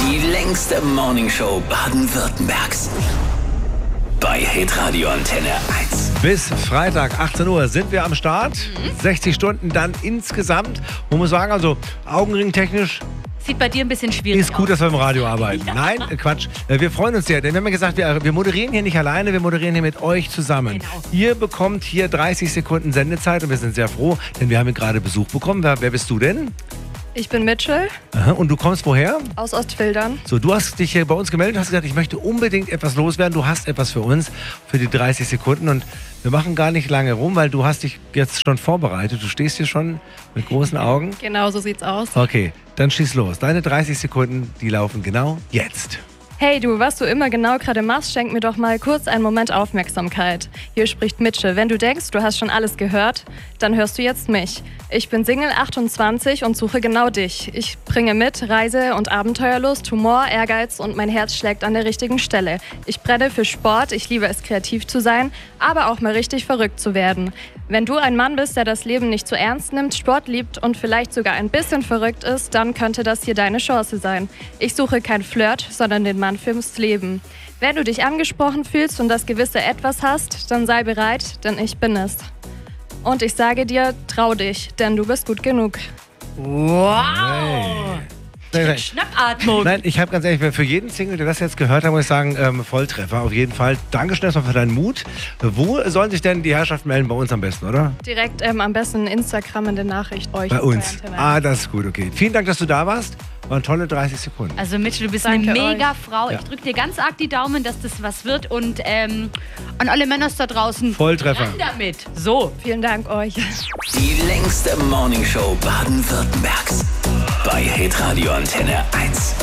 Die längste Morningshow Baden-Württembergs. Bei Hitradio Antenne 1. Bis Freitag, 18 Uhr, sind wir am Start. 60 Stunden dann insgesamt. Man muss sagen, also augenringtechnisch Sieht bei dir ein bisschen schwierig ist gut, aus. dass wir im Radio arbeiten. Ja. Nein, Quatsch. Wir freuen uns sehr, denn wir haben ja gesagt, wir moderieren hier nicht alleine, wir moderieren hier mit euch zusammen. Genau. Ihr bekommt hier 30 Sekunden Sendezeit und wir sind sehr froh, denn wir haben hier gerade Besuch bekommen. Wer bist du denn? Ich bin Mitchell Aha, und du kommst woher? aus Ostfildern. So, du hast dich hier bei uns gemeldet und hast gesagt, ich möchte unbedingt etwas loswerden. Du hast etwas für uns, für die 30 Sekunden. Und wir machen gar nicht lange rum, weil du hast dich jetzt schon vorbereitet. Du stehst hier schon mit großen Augen. Genau, so sieht's aus. Okay, dann schieß los. Deine 30 Sekunden, die laufen genau jetzt. Hey du, was du immer genau gerade machst, schenk mir doch mal kurz einen Moment Aufmerksamkeit. Hier spricht Mitchell. Wenn du denkst, du hast schon alles gehört, dann hörst du jetzt mich. Ich bin Single, 28 und suche genau dich. Ich bringe mit Reise- und Abenteuerlust, Humor, Ehrgeiz und mein Herz schlägt an der richtigen Stelle. Ich brenne für Sport, ich liebe es, kreativ zu sein, aber auch mal richtig verrückt zu werden. Wenn du ein Mann bist, der das Leben nicht zu ernst nimmt, Sport liebt und vielleicht sogar ein bisschen verrückt ist, dann könnte das hier deine Chance sein. Ich suche kein Flirt, sondern den Mann fürs Leben. Wenn du dich angesprochen fühlst und das gewisse Etwas hast, dann sei bereit, denn ich bin es. Und ich sage dir, trau dich, denn du bist gut genug. Wow! Nein, Schnappatmung. Nein, ich habe ganz ehrlich, für jeden Single, der das jetzt gehört hat, muss ich sagen, Volltreffer auf jeden Fall. Dankeschön erstmal für deinen Mut. Wo sollen sich denn die Herrschaften melden? Bei uns am besten, oder? Direkt am besten Instagram in der Nachricht euch. Bei uns. Antenne. Ah, das ist gut, okay. Vielen Dank, dass du da warst. Waren tolle 30 Sekunden. Also Mitchell, du bist Danke eine euch. mega Frau. Ja. Ich drücke dir ganz arg die Daumen, dass das was wird. Und an alle Männer da draußen, Volltreffer. ran damit. So. Vielen Dank euch. Die längste Morningshow Baden-Württembergs. Bei Hitradio Antenne 1.